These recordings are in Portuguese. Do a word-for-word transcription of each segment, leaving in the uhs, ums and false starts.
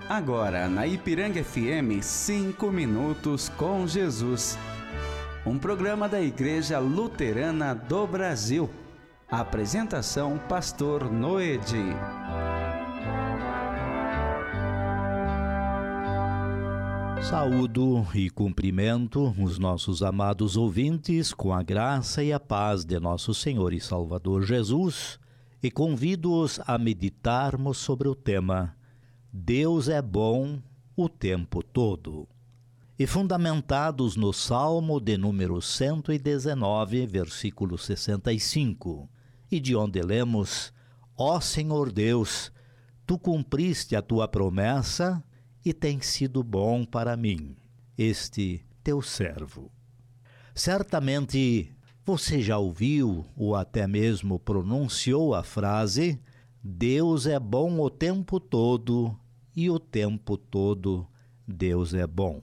Agora na Ipiranga F M, cinco minutos com Jesus. Um programa da Igreja Luterana do Brasil. Apresentação Pastor Noedi. Saúdo e cumprimento os nossos amados ouvintes com a graça e a paz de nosso Senhor e Salvador Jesus e convido-os a meditarmos sobre o tema Deus é bom o tempo todo. E fundamentados no Salmo de número cento e dezenove, versículo sessenta e cinco, e de onde lemos: Ó Senhor Deus, Tu cumpriste a Tua promessa e tem sido bom para mim, este Teu servo. Certamente você já ouviu ou até mesmo pronunciou a frase Deus é bom o tempo todo e o tempo todo Deus é bom.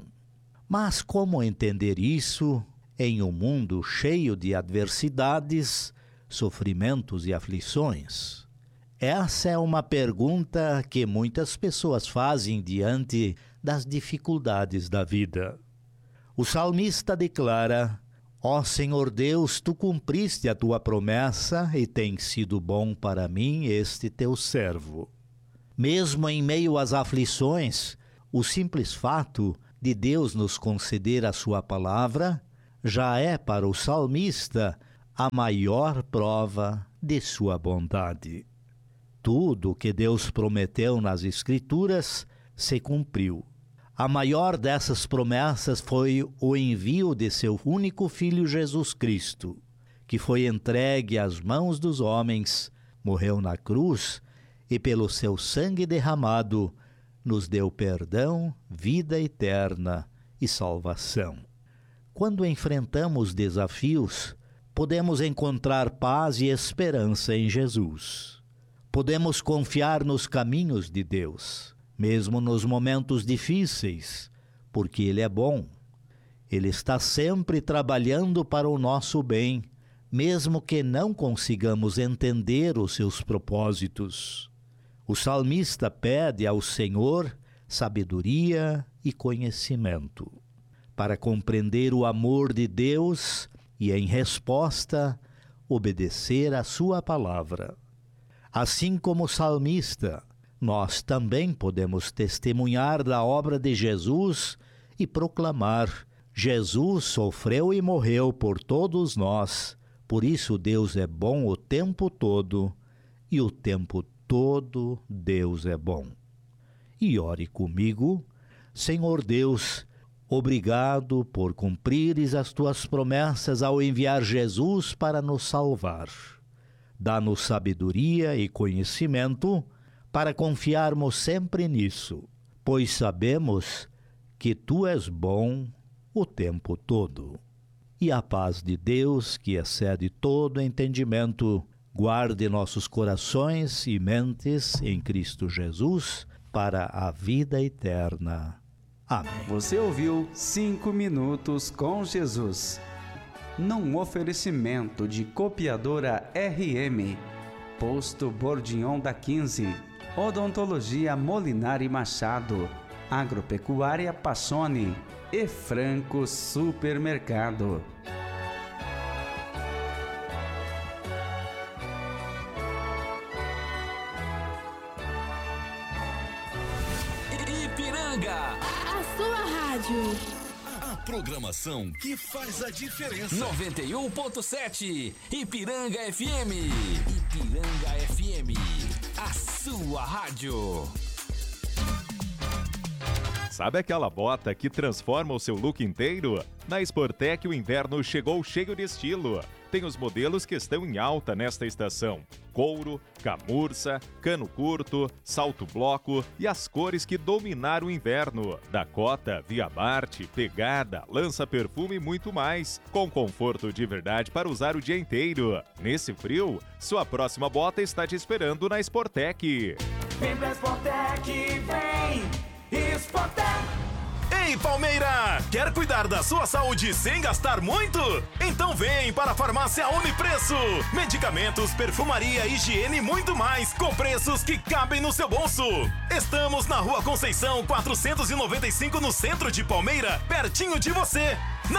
Mas como entender isso em um mundo cheio de adversidades, sofrimentos e aflições? Essa é uma pergunta que muitas pessoas fazem diante das dificuldades da vida. O salmista declara: Ó Senhor Deus, Tu cumpriste a Tua promessa e tem sido bom para mim este Teu servo. Mesmo em meio às aflições, o simples fato de Deus nos conceder a Sua palavra já é para o salmista a maior prova de Sua bondade. Tudo o que Deus prometeu nas Escrituras se cumpriu. A maior dessas promessas foi o envio de seu único Filho Jesus Cristo, que foi entregue às mãos dos homens, morreu na cruz e pelo seu sangue derramado nos deu perdão, vida eterna e salvação. Quando enfrentamos desafios, podemos encontrar paz e esperança em Jesus. Podemos confiar nos caminhos de Deus, mesmo nos momentos difíceis, porque Ele é bom. Ele está sempre trabalhando para o nosso bem, mesmo que não consigamos entender os seus propósitos. O salmista pede ao Senhor sabedoria e conhecimento para compreender o amor de Deus e, em resposta, obedecer a sua palavra. Assim como o salmista, nós também podemos testemunhar da obra de Jesus e proclamar: Jesus sofreu e morreu por todos nós, por isso Deus é bom o tempo todo e o tempo todo Deus é bom. E ore comigo: Senhor Deus, obrigado por cumprires as Tuas promessas ao enviar Jesus para nos salvar. Dá-nos sabedoria e conhecimento para confiarmos sempre nisso, pois sabemos que Tu és bom o tempo todo. E a paz de Deus, que excede todo entendimento, guarde nossos corações e mentes em Cristo Jesus para a vida eterna. Amém. Você ouviu Cinco Minutos com Jesus, num oferecimento de Copiadora R M, Posto Bordignon da quinze, Odontologia Molinari Machado, Agropecuária Passoni e Franco Supermercado. Ipiranga, a sua rádio. a programação que faz a diferença. noventa e um ponto sete Ipiranga F M. Ipiranga F M, a sua rádio. Sabe aquela bota que transforma o seu look inteiro? Na Sportec o inverno chegou cheio de estilo. Tem os modelos que estão em alta nesta estação: couro, camurça, cano curto, salto bloco e as cores que dominaram o inverno: Dakota, Via Marte, Pegada, lança-perfume e muito mais, com conforto de verdade para usar o dia inteiro. Nesse frio, sua próxima bota está te esperando na Sportec. Vem pra Sportec, vem! Sportec! Ei, Palmeira! Quer cuidar da sua saúde sem gastar muito? Então vem para a Farmácia Unipreço. Medicamentos, perfumaria, higiene e muito mais, com preços que cabem no seu bolso. Estamos na Rua Conceição quatrocentos e noventa e cinco, no centro de Palmeira, pertinho de você.